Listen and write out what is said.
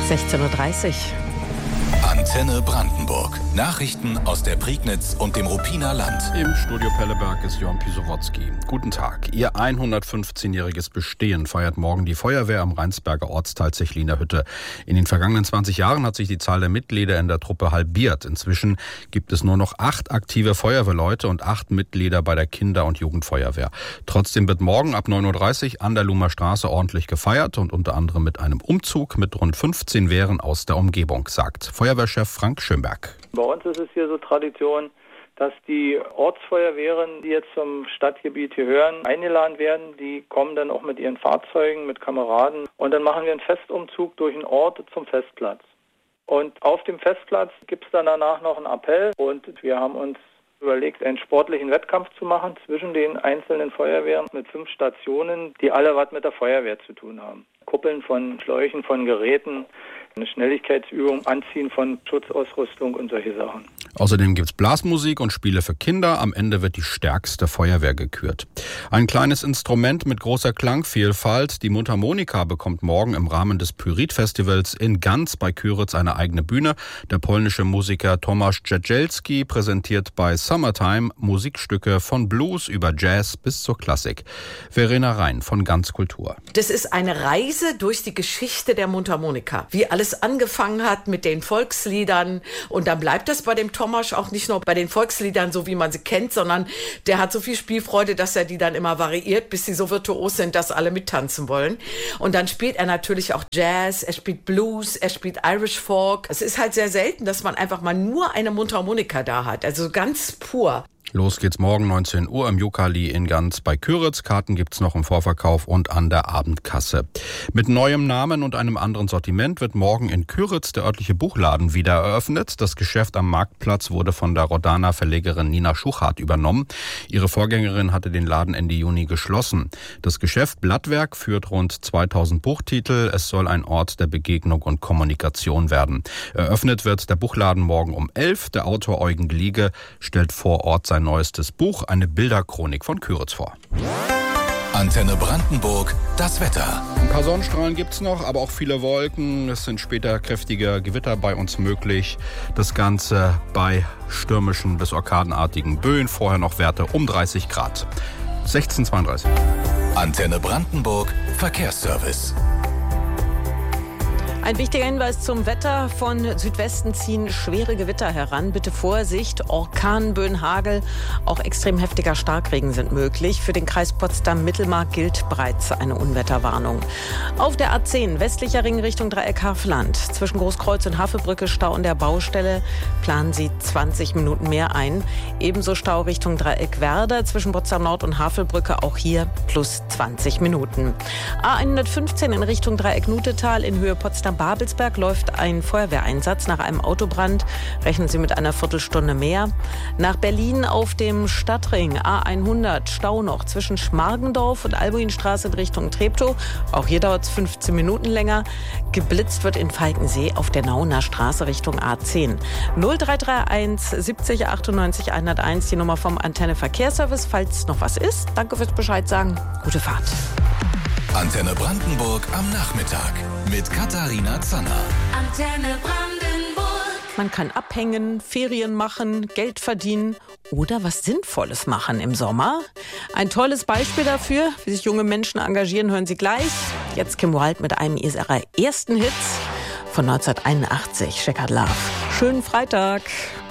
16:30 Uhr. Antenne Brandenburg. Nachrichten aus der Prignitz und dem Ruppiner Land. Im Studio Pelleberg ist Jörn Pisowotzki. Guten Tag. Ihr 115-jähriges Bestehen feiert morgen die Feuerwehr am Rheinsberger Ortsteil Zechliner Hütte. In den vergangenen 20 Jahren hat sich die Zahl der Mitglieder in der Truppe halbiert. Inzwischen gibt es nur noch 8 aktive Feuerwehrleute und 8 Mitglieder bei der Kinder- und Jugendfeuerwehr. Trotzdem wird morgen ab 9:30 Uhr an der Lumer Straße ordentlich gefeiert und unter anderem mit einem Umzug mit rund 15 Wehren aus der Umgebung, sagt Feuerwehrchef Frank Schönberg. Bei uns ist es hier so Tradition, dass die Ortsfeuerwehren, die jetzt zum Stadtgebiet hier hören, eingeladen werden. Die kommen dann auch mit ihren Fahrzeugen, mit Kameraden. Und dann machen wir einen Festumzug durch den Ort zum Festplatz. Und auf dem Festplatz gibt es dann danach noch einen Appell. Und wir haben uns überlegt, einen sportlichen Wettkampf zu machen zwischen den einzelnen Feuerwehren mit 5 Stationen, die alle was mit der Feuerwehr zu tun haben. Kuppeln von Schläuchen, von Geräten, eine Schnelligkeitsübung, Anziehen von Schutzausrüstung und solche Sachen. Außerdem gibt's Blasmusik und Spiele für Kinder. Am Ende wird die stärkste Feuerwehr gekürt. Ein kleines Instrument mit großer Klangvielfalt. Die Mundharmonika bekommt morgen im Rahmen des Pyrit-Festivals in Ganz bei Kyritz eine eigene Bühne. Der polnische Musiker Tomasz Dżejelski präsentiert bei Summertime Musikstücke von Blues über Jazz bis zur Klassik. Verena Rhein von Ganz Kultur. Das ist eine Reise durch die Geschichte der Mundharmonika. Wie alles angefangen hat mit den Volksliedern. Und dann bleibt das bei dem Tomasz auch nicht nur bei den Volksliedern, so wie man sie kennt, sondern der hat so viel Spielfreude, dass er die dann immer variiert, bis sie so virtuos sind, dass alle mittanzen wollen. Und dann spielt er natürlich auch Jazz, er spielt Blues, er spielt Irish Folk. Es ist halt sehr selten, dass man einfach mal nur eine Mundharmonika da hat. Also ganz pur. Los geht's morgen 19 Uhr im Jokali in Ganz bei Kyritz. Karten gibt's noch im Vorverkauf und an der Abendkasse. Mit neuem Namen und einem anderen Sortiment wird morgen in Kyritz der örtliche Buchladen wieder eröffnet. Das Geschäft am Marktplatz wurde von der Rodana Verlegerin Nina Schuchardt übernommen. Ihre Vorgängerin hatte den Laden Ende Juni geschlossen. Das Geschäft Blattwerk führt rund 2000 Buchtitel. Es soll ein Ort der Begegnung und Kommunikation werden. Eröffnet wird der Buchladen morgen um 11. Der Autor Eugen Gliege stellt vor Ort sein neuestes Buch, eine Bilderchronik von Kyritz vor. Antenne Brandenburg, das Wetter. Ein paar Sonnenstrahlen gibt's noch, aber auch viele Wolken. Es sind später kräftige Gewitter bei uns möglich. Das Ganze bei stürmischen bis orkanartigen Böen. Vorher noch Werte um 30 Grad. 16:32. Antenne Brandenburg, Verkehrsservice. Ein wichtiger Hinweis zum Wetter. Von Südwesten ziehen schwere Gewitter heran. Bitte Vorsicht, Orkanböen, Hagel, auch extrem heftiger Starkregen sind möglich. Für den Kreis Potsdam-Mittelmark gilt bereits eine Unwetterwarnung. Auf der A10 westlicher Ring Richtung Dreieck Havelland. Zwischen Großkreuz und Havelbrücke Stau an der Baustelle. Planen Sie 20 Minuten mehr ein. Ebenso Stau Richtung Dreieck Werder zwischen Potsdam Nord und Havelbrücke. Auch hier plus 20 Minuten. A115 in Richtung Dreieck Nutetal in Höhe Potsdam-Babelsberg läuft ein Feuerwehreinsatz nach einem Autobrand. Rechnen Sie mit einer Viertelstunde mehr. Nach Berlin auf dem Stadtring A100 Stau noch zwischen Schmargendorf und Albuinstraße in Richtung Treptow. Auch hier dauert es 15 Minuten länger. Geblitzt wird in Falkensee auf der Nauener Straße Richtung A10. 0331 70 98 101 die Nummer vom Antenne Verkehrsservice. Falls noch was ist, danke fürs Bescheid sagen. Gute Fahrt. Antenne Brandenburg am Nachmittag mit Katharina Zanner. Antenne Brandenburg. Man kann abhängen, Ferien machen, Geld verdienen oder was Sinnvolles machen im Sommer. Ein tolles Beispiel dafür, wie sich junge Menschen engagieren, hören Sie gleich. Jetzt Kim Wilde mit einem ihrer ersten Hits von 1981, Checkered Love. Schönen Freitag.